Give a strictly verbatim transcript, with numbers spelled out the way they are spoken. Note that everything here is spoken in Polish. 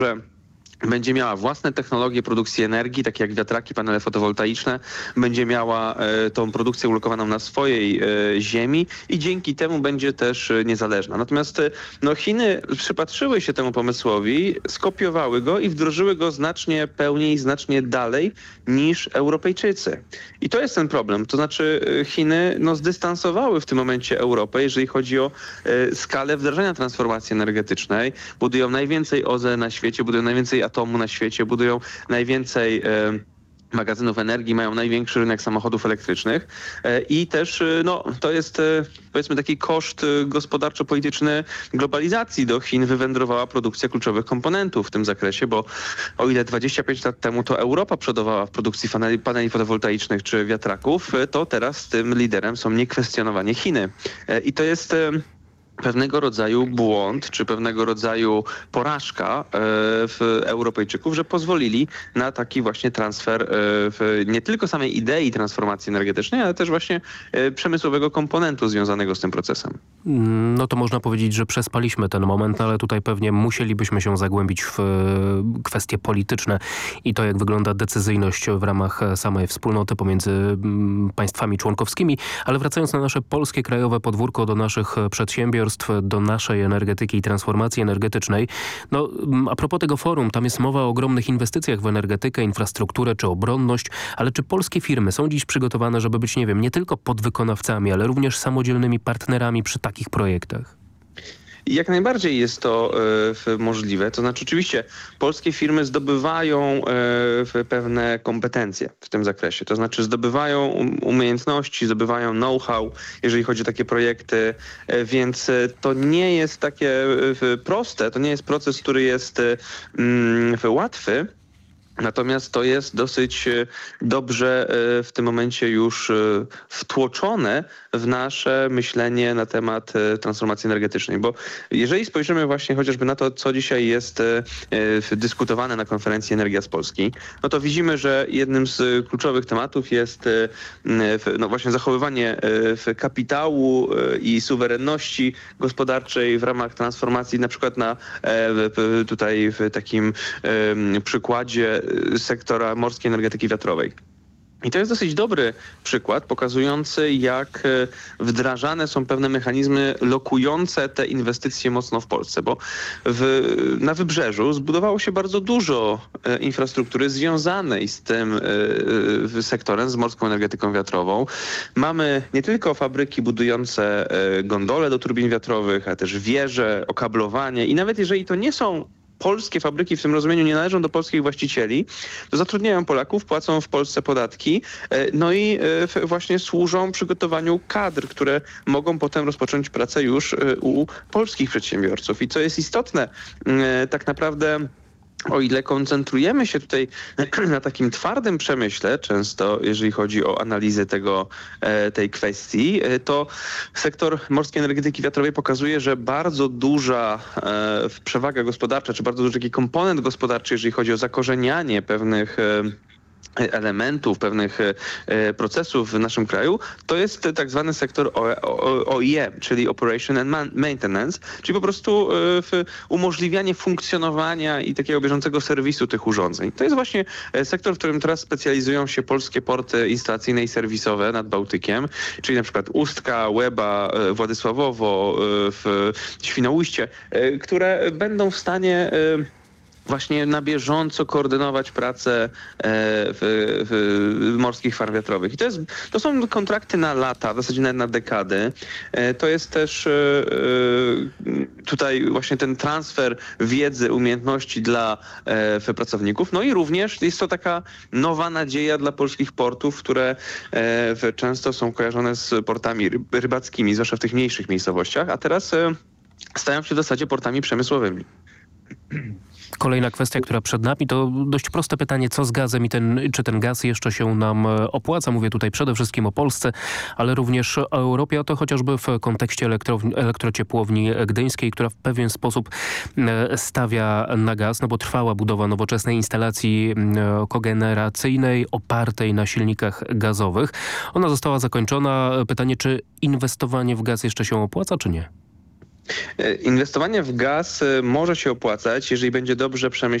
będzie miała własne technologie produkcji energii, takie jak wiatraki, panele fotowoltaiczne, będzie miała e, tą produkcję ulokowaną na swojej e, ziemi i dzięki temu będzie też e, niezależna. Natomiast e, no, Chiny przypatrzyły się temu pomysłowi, skopiowały go i wdrożyły go znacznie pełniej, znacznie dalej niż Europejczycy. I to jest ten problem. To znaczy e, Chiny no, zdystansowały w tym momencie Europę, jeżeli chodzi o e, skalę wdrażania transformacji energetycznej. Budują najwięcej O Z E na świecie, budują najwięcej atomu na świecie, budują najwięcej e, magazynów energii, mają największy rynek samochodów elektrycznych e, i też e, no, to jest e, powiedzmy taki koszt e, gospodarczo-polityczny globalizacji. Do Chin wywędrowała produkcja kluczowych komponentów w tym zakresie, bo o ile dwadzieścia pięć lat temu to Europa przodowała w produkcji paneli, paneli fotowoltaicznych czy wiatraków, e, to teraz tym liderem są niekwestionowanie Chiny. E, I to jest e, pewnego rodzaju błąd, czy pewnego rodzaju porażka e, w Europejczyków, że pozwolili na taki właśnie transfer e, w nie tylko samej idei transformacji energetycznej, ale też właśnie e, przemysłowego komponentu związanego z tym procesem. No to można powiedzieć, że przespaliśmy ten moment, ale tutaj pewnie musielibyśmy się zagłębić w kwestie polityczne i to, jak wygląda decyzyjność w ramach samej wspólnoty pomiędzy państwami członkowskimi. Ale wracając na nasze polskie krajowe podwórko, do naszych przedsiębiorstw, do naszej energetyki i transformacji energetycznej. No, a propos tego forum, tam jest mowa o ogromnych inwestycjach w energetykę, infrastrukturę czy obronność, ale czy polskie firmy są dziś przygotowane, żeby być, nie wiem, nie tylko podwykonawcami, ale również samodzielnymi partnerami przy takich projektach? I jak najbardziej jest to e, możliwe. To znaczy oczywiście polskie firmy zdobywają e, pewne kompetencje w tym zakresie. To znaczy zdobywają umiejętności, zdobywają know-how, jeżeli chodzi o takie projekty, e, więc e, to nie jest takie e, proste, to nie jest proces, który jest e, m, łatwy. Natomiast to jest dosyć dobrze w tym momencie już wtłoczone w nasze myślenie na temat transformacji energetycznej. Bo jeżeli spojrzymy właśnie chociażby na to, co dzisiaj jest dyskutowane na konferencji Energia z Polski, no to widzimy, że jednym z kluczowych tematów jest no właśnie zachowywanie kapitału i suwerenności gospodarczej w ramach transformacji, na przykład na tutaj w takim przykładzie sektora morskiej energetyki wiatrowej. I to jest dosyć dobry przykład pokazujący, jak wdrażane są pewne mechanizmy lokujące te inwestycje mocno w Polsce, bo w, na Wybrzeżu zbudowało się bardzo dużo e, infrastruktury związanej z tym e, sektorem, z morską energetyką wiatrową. Mamy nie tylko fabryki budujące e, gondole do turbin wiatrowych, ale też wieże, okablowanie i nawet jeżeli to nie są polskie fabryki w tym rozumieniu nie należą do polskich właścicieli, to zatrudniają Polaków, płacą w Polsce podatki, no i właśnie służą przygotowaniu kadr, które mogą potem rozpocząć pracę już u polskich przedsiębiorców. I co jest istotne, tak naprawdę o ile koncentrujemy się tutaj na takim twardym przemyśle, często jeżeli chodzi o analizę tego, tej kwestii, to sektor morskiej energetyki wiatrowej pokazuje, że bardzo duża przewaga gospodarcza, czy bardzo duży taki komponent gospodarczy, jeżeli chodzi o zakorzenianie pewnych elementów, pewnych e, procesów w naszym kraju, to jest tak zwany sektor O I M, czyli Operation and Maintenance, czyli po prostu e, w umożliwianie funkcjonowania i takiego bieżącego serwisu tych urządzeń. To jest właśnie sektor, w którym teraz specjalizują się polskie porty instalacyjne i serwisowe nad Bałtykiem, czyli na przykład Ustka, Łeba, e, Władysławowo, e, w Świnoujście, e, które będą w stanie e, właśnie na bieżąco koordynować pracę w, w morskich farm wiatrowych. I to, jest, to są kontrakty na lata, w zasadzie nawet na dekady. To jest też tutaj właśnie ten transfer wiedzy, umiejętności dla pracowników. No i również jest to taka nowa nadzieja dla polskich portów, które często są kojarzone z portami rybackimi, zwłaszcza w tych mniejszych miejscowościach, a teraz stają się w zasadzie portami przemysłowymi. Kolejna kwestia, która przed nami, to dość proste pytanie, co z gazem i ten, czy ten gaz jeszcze się nam opłaca? Mówię tutaj przede wszystkim o Polsce, ale również o Europie, a to chociażby w kontekście elektro, elektrociepłowni gdyńskiej, która w pewien sposób stawia na gaz, no bo trwała budowa nowoczesnej instalacji kogeneracyjnej opartej na silnikach gazowych. Ona została zakończona. Pytanie, czy inwestowanie w gaz jeszcze się opłaca, czy nie? Inwestowanie w gaz może się opłacać, jeżeli będzie dobrze przemyślane